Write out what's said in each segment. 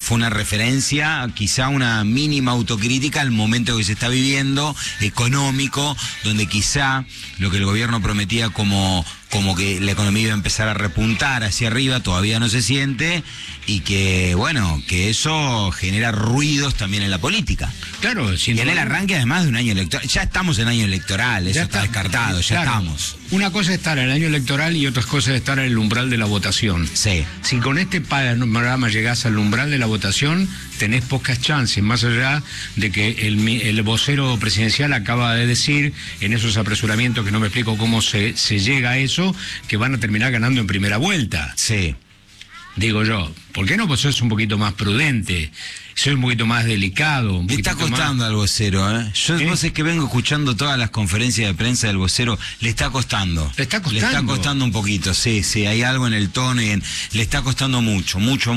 fue una referencia, quizá una mínima autocrítica al momento que se está viviendo, económico, donde quizá lo que el gobierno prometía como que la economía iba a empezar a repuntar hacia arriba, todavía no se siente, y que, bueno, que eso genera ruidos también en la política. Claro, y en el arranque además de un año electoral. Ya estamos en año electoral, eso está descartado, ya claro, estamos. Una cosa es estar en el año electoral y otra cosa es estar en el umbral de la votación. Sí. Si con este panorama llegás al umbral de la votación, tenés pocas chances, más allá de que el vocero presidencial acaba de decir, en esos apresuramientos que no me explico cómo se llega a eso, que van a terminar ganando en primera vuelta. Sí. Digo yo, ¿por qué no vos sos un poquito más prudente? Soy un poquito más delicado. Le está costando al vocero, ¿eh? Vos es que vengo escuchando todas las conferencias de prensa del vocero, le está costando. ¿Le está costando? Le está costando un poquito, sí, hay algo en el tono y le está costando mucho.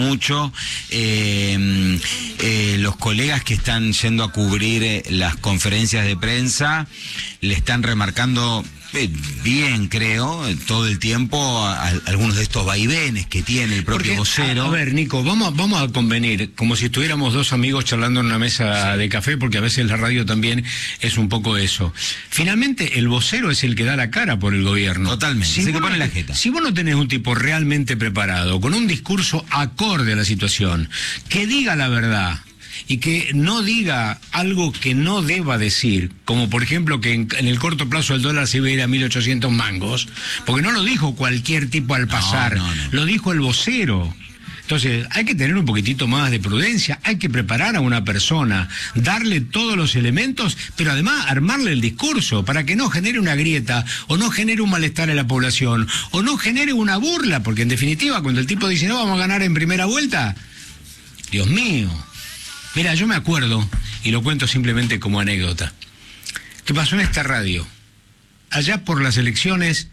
Los colegas que están yendo a cubrir las conferencias de prensa le están remarcando bien, creo, todo el tiempo algunos de estos vaivenes que tiene el propio vocero. A ver, Nico, vamos a convenir, como si estuviéramos dos amigos charlando en una mesa de café, porque a veces la radio también es un poco eso. Finalmente, el vocero es el que da la cara por el gobierno. Totalmente, si que pone la jeta. Si vos no tenés un tipo realmente preparado, con un discurso acorde a la situación, que diga la verdad, y que no diga algo que no deba decir, como por ejemplo que en el corto plazo el dólar se iba a ir a 1.800 mangos, porque no lo dijo cualquier tipo al pasar, lo dijo el vocero. Entonces, hay que tener un poquitito más de prudencia, hay que preparar a una persona, darle todos los elementos, pero además armarle el discurso para que no genere una grieta, o no genere un malestar en la población, o no genere una burla, porque en definitiva, cuando el tipo dice, no, vamos a ganar en primera vuelta, Dios mío. Mira, yo me acuerdo, y lo cuento simplemente como anécdota, que pasó en esta radio, allá por las elecciones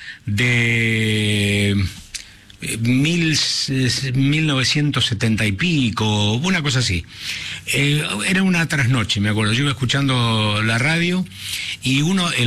de 1970 y pico, una cosa así. Era una trasnoche, me acuerdo. Yo iba escuchando la radio y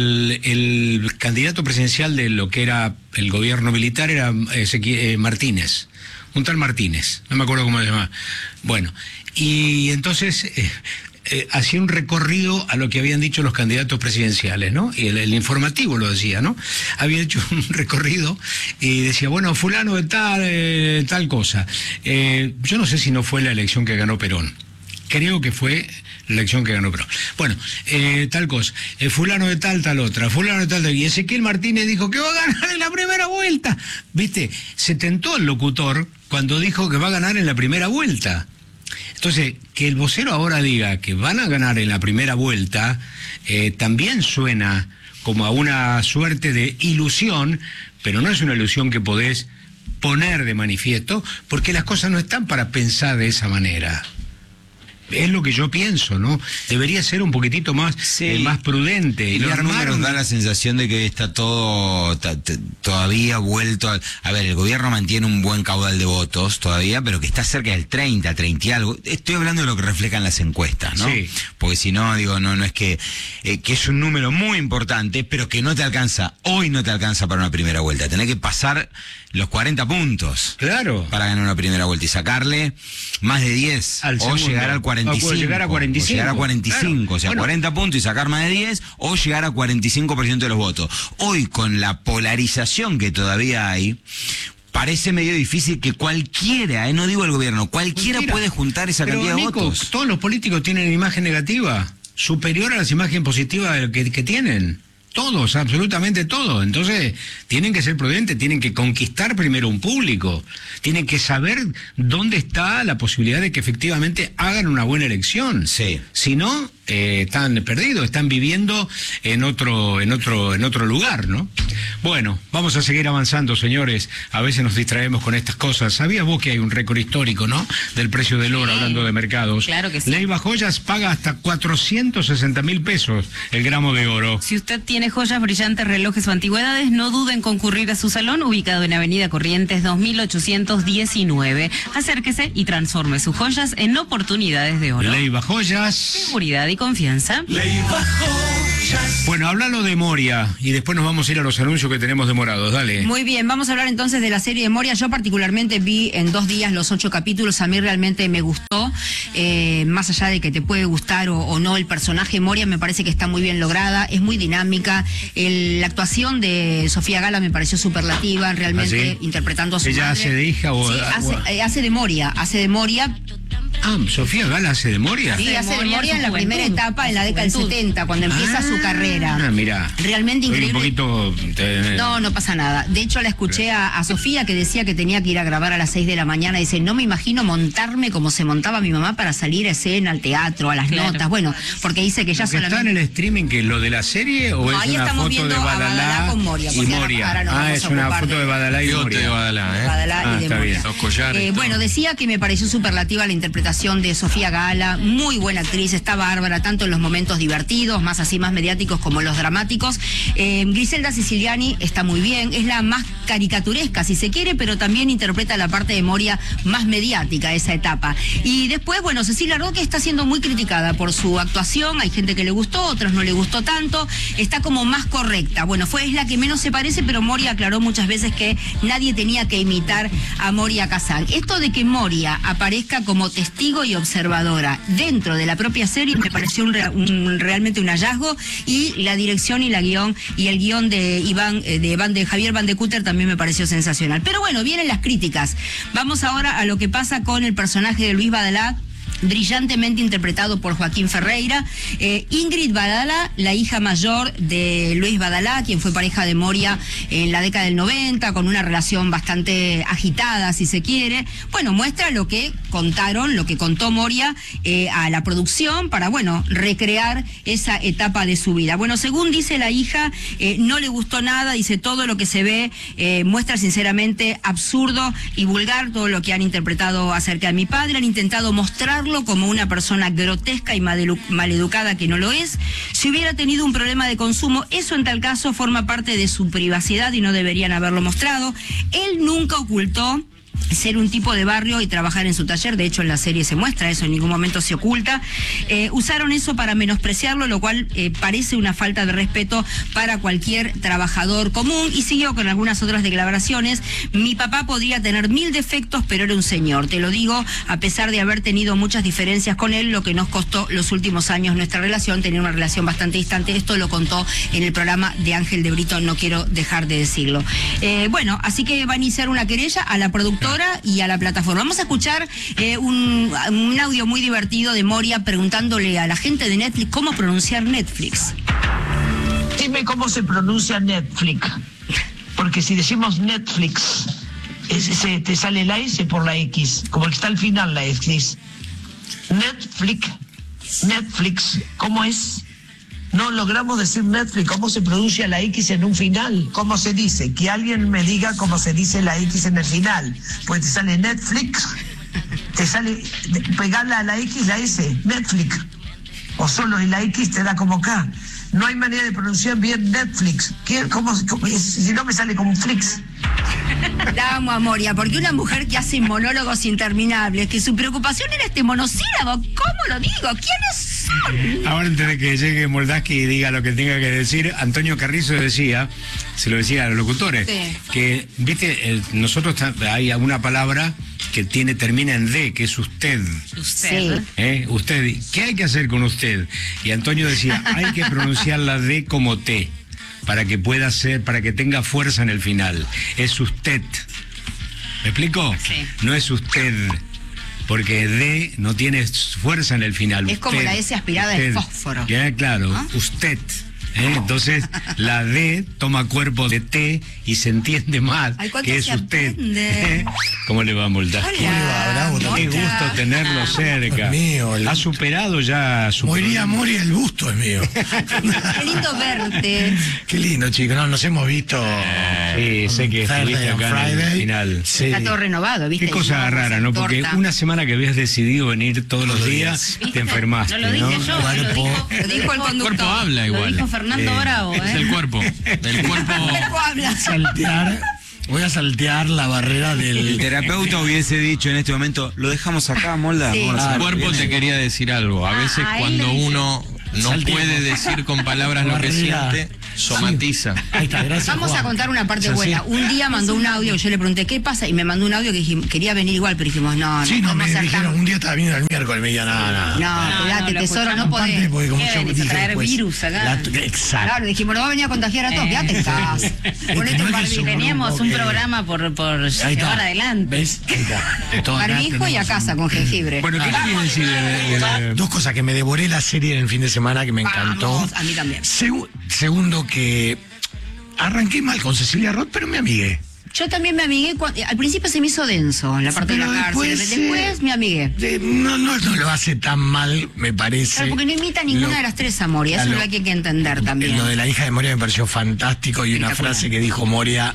el candidato presidencial de lo que era el gobierno militar era Martínez, un tal Martínez, no me acuerdo cómo se llama. Bueno, y entonces hacía un recorrido a lo que habían dicho los candidatos presidenciales, ¿no? Y el informativo lo decía, ¿no? Había hecho un recorrido y decía, bueno, fulano de tal cosa. Yo no sé si no fue la elección que ganó Perón. Creo que fue la elección que ganó Perón. Bueno, tal cosa. Fulano de tal otra. Fulano de tal. Y Ezequiel Martínez dijo que va a ganar en la primera vuelta. ¿Viste? Se tentó el locutor cuando dijo que va a ganar en la primera vuelta. Entonces, que el vocero ahora diga que van a ganar en la primera vuelta, también suena como a una suerte de ilusión, pero no es una ilusión que podés poner de manifiesto, porque las cosas no están para pensar de esa manera. Es lo que yo pienso, ¿no? Debería ser un poquitito más, más prudente. Y los números dan la sensación de que está todo todavía vuelto a ver, el gobierno mantiene un buen caudal de votos todavía, pero que está cerca del 30 y algo. Estoy hablando de lo que reflejan las encuestas, ¿no? Sí. Porque si no, digo, no es que es un número muy importante, pero que no te alcanza, hoy no te alcanza para una primera vuelta. Tenés que pasar los 40 puntos. Claro. Para ganar una primera vuelta y sacarle más de 10 o llegar al 45. O llegar a 45. O llegar a 45, claro. O sea, bueno, 40 puntos y sacar más de 10 o llegar a 45% de los votos. Hoy, con la polarización que todavía hay, parece medio difícil que cualquiera, no digo el gobierno, cualquiera puede juntar esa cantidad de votos. Todos los políticos tienen imagen negativa, superior a las imágenes positivas que tienen. Todos, absolutamente todos. Entonces, tienen que ser prudentes, tienen que conquistar primero un público, tienen que saber dónde está la posibilidad de que efectivamente hagan una buena elección. Sí. Si no, están perdidos, están viviendo en otro lugar, ¿no? Bueno, vamos a seguir avanzando, señores. A veces nos distraemos con estas cosas. ¿Sabías vos que hay un récord histórico, no? Del precio del oro, hablando de mercados. Claro que sí. Leiva Joyas paga hasta 460.000 pesos el gramo de oro. Si usted tiene joyas, brillantes, relojes o antigüedades, no dude en concurrir a su salón, ubicado en Avenida Corrientes 2819. Acérquese y transforme sus joyas en oportunidades de oro. Leiva Joyas. Seguridad y confianza. Leiva Joyas. Bueno, háblalo de Moria y después nos vamos a ir a los anuncios que tenemos demorados. Dale. Muy bien, vamos a hablar entonces de la serie de Moria. Yo particularmente vi en 2 días los 8 capítulos. A mí realmente me gustó. Más allá de que te puede gustar o no el personaje, Moria me parece que está muy bien lograda, es muy dinámica. La actuación de Sofía Gala me pareció superlativa, realmente, ¿Ah, sí? interpretando a su ¿Ella madre. hace de hija o...? Sí, hace de Moria. Ah, ¿Sofía Gala hace de Moria? Sí, hace de Moria en la juventud. primera etapa, en la década del 70, cuando empieza su carrera. Ah, mira. Realmente Soy increíble. un poquito... No pasa nada. De hecho, la escuché a Sofía, que decía que tenía que ir a grabar a las 6 de la mañana. Dice, no me imagino montarme como se montaba mi mamá para salir a escena, al teatro, a las notas. Bueno, porque dice que ya ¿Lo que está solamente... en el streaming, que lo de la serie o No, es ahí una estamos foto viendo de a Badalá con Moria, y porque Moria? ahora nos vamos Es a una ocupar foto de Badalá y Bigote Moria. de Badalá, ¿eh? Badalá y de está Moria. bien. Los collares. todo. Bueno, decía que me pareció superlativa la interpretación de Sofía Gala, muy buena actriz, está bárbara, tanto en los momentos divertidos, más mediáticos, como los dramáticos. Griselda Siciliani está muy bien, es la más caricaturesca, si se quiere, pero también interpreta la parte de Moria más mediática, esa etapa. Y después, bueno, Cecilia Roque está siendo muy criticada por su actuación, hay gente que le gustó, otros no le gustó tanto, está como más correcta. Bueno, es la que menos se parece, pero Moria aclaró muchas veces que nadie tenía que imitar a Moria Kazan. Esto de que Moria aparezca como testigo y observadora dentro de la propia serie me pareció realmente un hallazgo, y la dirección y el guión de Javier Van de Cúter también me pareció sensacional. Pero bueno, vienen las críticas. Vamos ahora a lo que pasa con el personaje de Luis Badalá, brillantemente interpretado por Joaquín Ferreira. Ingrid Badalá, la hija mayor de Luis Badalá, quien fue pareja de Moria en la década del 90, con una relación bastante agitada, si se quiere. Bueno, muestra lo que contó Moria a la producción para, recrear esa etapa de su vida. Bueno, según dice la hija, no le gustó nada, dice todo lo que se ve muestra sinceramente absurdo y vulgar todo lo que han interpretado acerca de mi padre. Han intentado mostrarlo como una persona grotesca y maleducada, que no lo es. Si hubiera tenido un problema de consumo, eso en tal caso forma parte de su privacidad y no deberían haberlo mostrado. Él nunca ocultó ser un tipo de barrio y trabajar en su taller. De hecho, en la serie se muestra eso, en ningún momento se oculta. Usaron eso para menospreciarlo, lo cual parece una falta de respeto para cualquier trabajador común. Y siguió con algunas otras declaraciones. Mi papá podría tener 1000 defectos, pero era un señor. Te lo digo, a pesar de haber tenido muchas diferencias con él, lo que nos costó los últimos años nuestra relación, tener una relación bastante distante. Esto lo contó en el programa de Ángel de Brito, no quiero dejar de decirlo. Bueno, así que va a iniciar una querella a la productora y a la plataforma. Vamos a escuchar un audio muy divertido de Moria preguntándole a la gente de Netflix cómo pronunciar Netflix. Dime cómo se pronuncia Netflix, porque si decimos Netflix, te sale la S por la X, como que está al final la X. Netflix, ¿cómo es? No logramos decir Netflix. ¿Cómo se pronuncia la X en un final? ¿Cómo se dice? Que alguien me diga cómo se dice la X en el final. Pues te sale Netflix, te sale pegarla a la X, la S, Netflix. O solo en la X te da como K. No hay manera de pronunciar bien Netflix. ¿Cómo, si no me sale como un flix? La amo a Moria, porque una mujer que hace monólogos interminables, que su preocupación era este monosílabo. ¿Cómo lo digo? ¿Quiénes son? Ahora, antes de que llegue Moldaski y diga lo que tenga que decir, Antonio Carrizo decía, se lo decía a los locutores, sí, que, viste, nosotros hay alguna palabra que termina en D, que es usted. Usted. Sí. Usted. ¿Qué hay que hacer con usted? Y Antonio decía, hay que pronunciar la D como T, para que pueda ser, para que tenga fuerza en el final. Es usted. ¿Me explico? Sí. No es usted, porque D no tiene fuerza en el final. Es como la S aspirada de fósforo. Ya, claro, ¿Ah? Usted. Entonces, la D toma cuerpo de T y se entiende más. Ay, ¿cuánto que es se usted. aprende? ¿Cómo le va, Moldaski? Hola, ¿Cómo le va, Bravo? Moria. Qué gusto tenerlo cerca. Dios mío, Ha superado ya su Moría, problema. Moria, el busto es mío. Qué lindo verte. Qué lindo, chicos. No, nos hemos visto. Sí, sé que Thursday estuviste and acá en el Friday. final. Sí. Está todo renovado, ¿viste? Qué cosa rara, ¿no? Porque Torta. una semana que habías decidido venir todos los días, ¿Viste? te enfermaste, No lo dije ¿no? yo, Cuerpo. Lo dijo el El conductor. cuerpo habla Lo igual. dijo Fernando Bravo, Es el cuerpo. El cuerpo. El cuerpo habla. Voy a saltear la barrera El del... terapeuta hubiese dicho en este momento, lo dejamos acá, Molda. Sí. Vamos a El hacer cuerpo bien. te quería decir algo. A veces a él cuando le dice. uno no Salteemos. puede decir con palabras lo que Barrera. siente, somatiza. Ahí está, gracias. Vamos Juan. a contar una parte Sí, buena. sí. Un día mandó un audio que yo le pregunté qué pasa y me mandó un audio que quería venir igual, pero dijimos, no, Sí, no, me podemos ser dijeron, tan- un día estaba viendo el miércoles, me dijeron, nada. No, cuidate, lo tesoro, no escuchamos. Aparte, podés. porque como ¿Qué yo venís a dije, traer pues, virus acá? Exacto. Claro, dijimos, nos va a venir a contagiar a todos, quédate en casa. Ponete no un es que barbijo. somos Teníamos un poco, programa por Ahí está. llevar adelante. ¿Ves? Ahí está. Todo acá Barbijo y a tenemos casa con jengibre. Bueno, ¿qué quería decir? Dos cosas, que me devoré la serie en el fin de semana, que me encantó. Vamos, a mí también. Segundo, que arranqué mal con Cecilia Roth, pero me amigué. Yo también me amigué, al principio se me hizo denso la parte de Pero la cárcel, después me amigué. No lo hace tan mal, me parece. Claro, porque no imita ninguna de las tres a Moria, eso es lo que hay que entender también. Lo de la hija de Moria me pareció fantástico, y una Espectacular. frase que dijo Moria,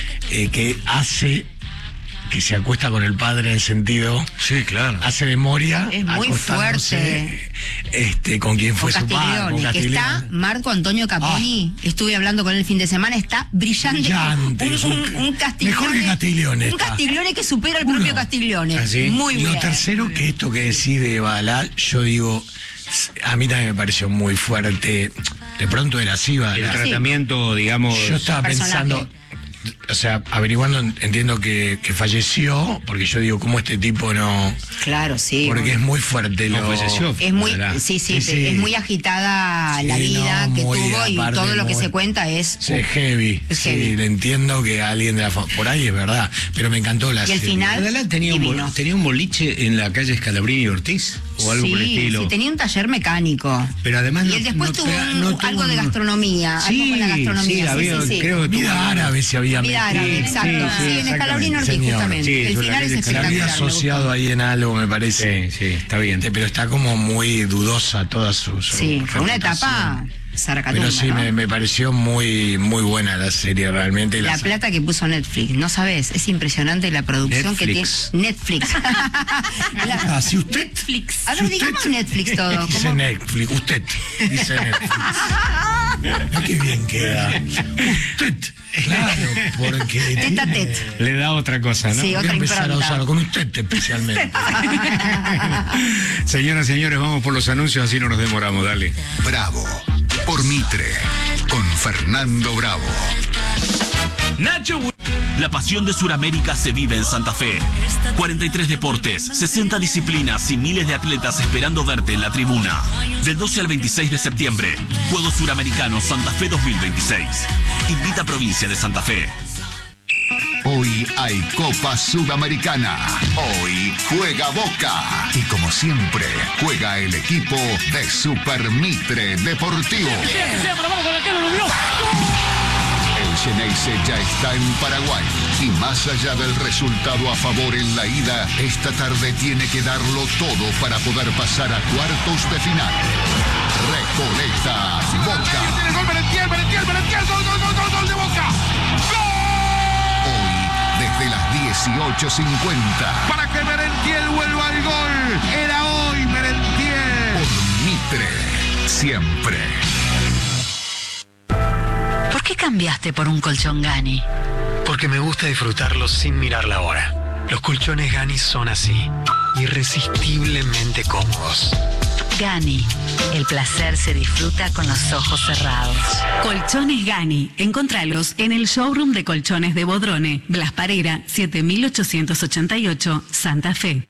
que hace que se acuesta con el padre, en el sentido, Sí, claro. hace de Moria Es muy acostándose, con quien fue Con su padre, con Castiglione, que está Castiglione. Marco Antonio Caponi, estuve hablando con él el fin de semana, está brillante. Brillante, Un es Castiglione. mejor que Castiglione Un está. Castiglione que supera al propio Castiglione. ¿Ah, sí? Muy Y bien. lo tercero, que esto que decís de Badalá, yo digo, a mí también me pareció muy fuerte. De pronto era así, El Badalá. tratamiento, digamos... Yo estaba Personaje. pensando, o sea, averiguando, entiendo que falleció, porque yo digo, ¿cómo este tipo no...? Claro, sí. Porque es muy fuerte No, falleció. Es muy, ¿verdad? sí, Sí, sí. es muy agitada la Sí, vida no, que muy, tuvo y aparte, todo lo que muy- se cuenta es. Sí, es heavy. Es Sí, heavy. le entiendo que alguien de la por ahí es verdad, pero me encantó la Y el serie. final- Badalá tenía Divino. tenía un boliche en la calle Scalabrini y Ortiz, o algo sí, por el estilo. sí, tenía un taller mecánico. Pero además Y no- él después no tuvo tra- un- no tuvo algo de un- gastronomía, algo con la gastronomía. Sí, había, sí. creo que tuvo- Vida árabe se había Vida árabe, metido. exacto. Sí, en Escalabrini Ortiz, Señor. justamente. Sí, El sobre la final es calle Se la había espectacular. me asociado gustó. ahí en algo, me parece. Sí, sí, está bien. Pero está como muy dudosa toda su Sí, fue una etapa Saracatunda, Pero sí, ¿no? me pareció muy buena la serie, realmente. La plata que puso Netflix, no sabes, es impresionante la producción Netflix. que tiene Netflix. Ah, si usted... Netflix. A ver, digamos Netflix todo. Dice ¿cómo? Netflix, usted dice Netflix. Ah, qué bien queda. Usted, claro, porque... Tete a tete. Le da otra cosa, ¿no? Sí, Voy a otra empezar a impronta. usarlo con usted especialmente. Señoras y señores, vamos por los anuncios, así no nos demoramos, dale. Bravo, por Mitre, con Fernando Bravo. Nacho, la pasión de Sudamérica se vive en Santa Fe. 43 deportes, 60 disciplinas y miles de atletas esperando verte en la tribuna. Del 12 al 26 de septiembre, Juegos Suramericanos Santa Fe 2026. Invita a Provincia de Santa Fe. Hoy hay Copa Sudamericana. Hoy juega Boca. Y como siempre, juega el equipo de Super Mitre Deportivo. El Xeneize ya está en Paraguay. Y más allá del resultado a favor en la ida, esta tarde tiene que darlo todo para poder pasar a cuartos de final. Recoleta Boca. Hoy, desde las 18:50. Para que Merentiel vuelva al gol. Era hoy Merentiel. Por Mitre, siempre. ¿Por qué cambiaste por un colchón Gani? Porque me gusta disfrutarlos sin mirar la hora. Los colchones Gani son así, irresistiblemente cómodos. Gani, el placer se disfruta con los ojos cerrados. Colchones Gani. Encontralos en el showroom de colchones de Bodrone, Blas Parera, 7888, Santa Fe.